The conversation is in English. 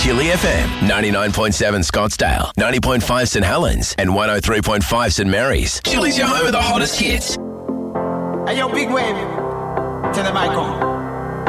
Chili FM, 99.7 Scottsdale, 90.5 St Helens, and 103.5 St Mary's. Chili's your home of the hottest hits. Hey, yo, Big Wave. Tell them I come.